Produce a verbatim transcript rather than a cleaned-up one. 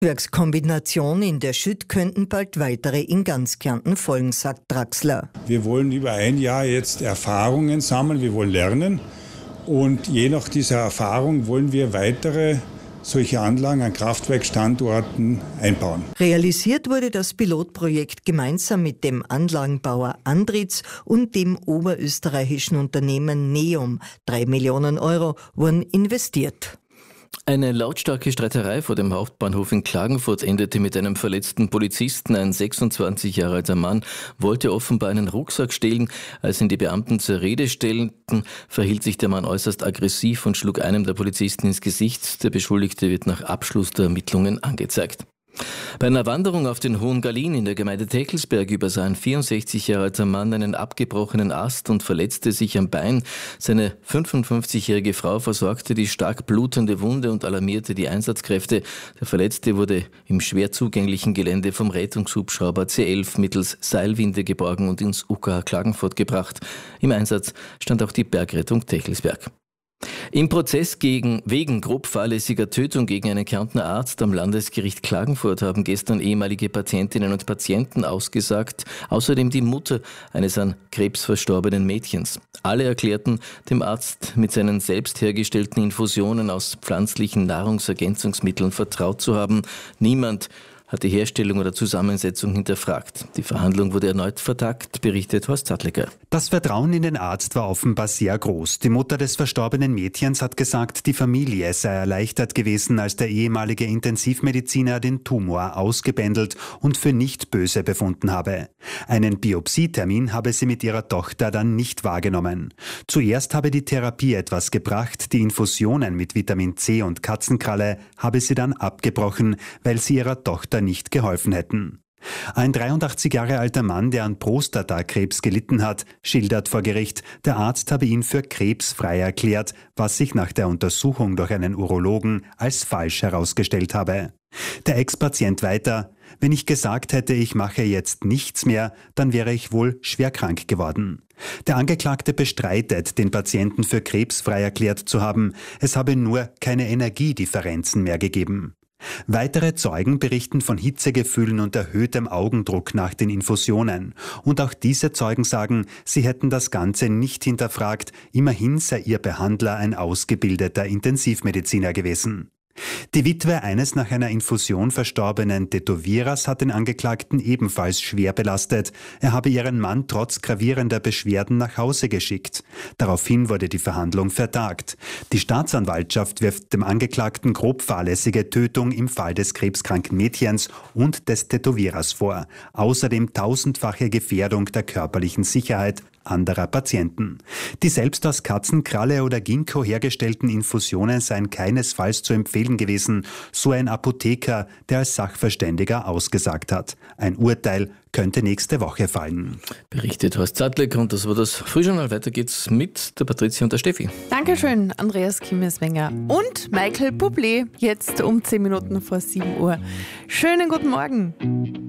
Werkskombination in der Schütt könnten bald weitere in ganz Kärnten folgen, sagt Draxler. Wir wollen über ein Jahr jetzt Erfahrungen sammeln, wir wollen lernen und je nach dieser Erfahrung wollen wir weitere solche Anlagen an Kraftwerkstandorten einbauen. Realisiert wurde das Pilotprojekt gemeinsam mit dem Anlagenbauer Andritz und dem oberösterreichischen Unternehmen Neum. Drei Millionen Euro wurden investiert. Eine lautstarke Streiterei vor dem Hauptbahnhof in Klagenfurt endete mit einem verletzten Polizisten. Ein sechsundzwanzig Jahre alter Mann wollte offenbar einen Rucksack stehlen. Als ihn die Beamten zur Rede stellten, verhielt sich der Mann äußerst aggressiv und schlug einem der Polizisten ins Gesicht. Der Beschuldigte wird nach Abschluss der Ermittlungen angezeigt. Bei einer Wanderung auf den Hohen Gallien in der Gemeinde Teckelsberg übersah ein vierundsechzig Jahre alter Mann einen abgebrochenen Ast und verletzte sich am Bein. Seine fünfundfünfzigjährige Frau versorgte die stark blutende Wunde und alarmierte die Einsatzkräfte. Der Verletzte wurde im schwer zugänglichen Gelände vom Rettungshubschrauber C elf mittels Seilwinde geborgen und ins U K H Klagenfurt gebracht. Im Einsatz stand auch die Bergrettung Teckelsberg. Im Prozess gegen, wegen grob fahrlässiger Tötung gegen einen Kärntner Arzt am Landesgericht Klagenfurt haben gestern ehemalige Patientinnen und Patienten ausgesagt, außerdem die Mutter eines an Krebs verstorbenen Mädchens. Alle erklärten, dem Arzt mit seinen selbst hergestellten Infusionen aus pflanzlichen Nahrungsergänzungsmitteln vertraut zu haben. Niemand hat die Herstellung oder Zusammensetzung hinterfragt. Die Verhandlung wurde erneut vertagt, berichtet Horst Zadlecker. Das Vertrauen in den Arzt war offenbar sehr groß. Die Mutter des verstorbenen Mädchens hat gesagt, die Familie sei erleichtert gewesen, als der ehemalige Intensivmediziner den Tumor ausgebändelt und für nicht böse befunden habe. Einen Biopsietermin habe sie mit ihrer Tochter dann nicht wahrgenommen. Zuerst habe die Therapie etwas gebracht, die Infusionen mit Vitamin C und Katzenkralle habe sie dann abgebrochen, weil sie ihrer Tochter nicht geholfen hätten. Ein dreiundachtzig Jahre alter Mann, der an Prostatakrebs gelitten hat, schildert vor Gericht, der Arzt habe ihn für krebsfrei erklärt, was sich nach der Untersuchung durch einen Urologen als falsch herausgestellt habe. Der Ex-Patient weiter: Wenn ich gesagt hätte, ich mache jetzt nichts mehr, dann wäre ich wohl schwer krank geworden. Der Angeklagte bestreitet, den Patienten für krebsfrei erklärt zu haben. Es habe nur keine Energiedifferenzen mehr gegeben. Weitere Zeugen berichten von Hitzegefühlen und erhöhtem Augendruck nach den Infusionen. Und auch diese Zeugen sagen, sie hätten das Ganze nicht hinterfragt, immerhin sei ihr Behandler ein ausgebildeter Intensivmediziner gewesen. Die Witwe eines nach einer Infusion verstorbenen Tätowierers hat den Angeklagten ebenfalls schwer belastet. Er habe ihren Mann trotz gravierender Beschwerden nach Hause geschickt. Daraufhin wurde die Verhandlung vertagt. Die Staatsanwaltschaft wirft dem Angeklagten grob fahrlässige Tötung im Fall des krebskranken Mädchens und des Tätowierers vor. Außerdem tausendfache Gefährdung der körperlichen Sicherheit anderer Patienten. Die selbst aus Katzenkralle oder Ginkgo hergestellten Infusionen seien keinesfalls zu empfehlen gewesen, so ein Apotheker, der als Sachverständiger ausgesagt hat. Ein Urteil könnte nächste Woche fallen. Berichtet Horst Zadlecker, und das war das Frühjournal. Weiter geht's mit der Patricia und der Steffi. Dankeschön, Andreas Kimmeswenger und Michael Bublé, jetzt um zehn Minuten vor sieben Uhr. Schönen guten Morgen.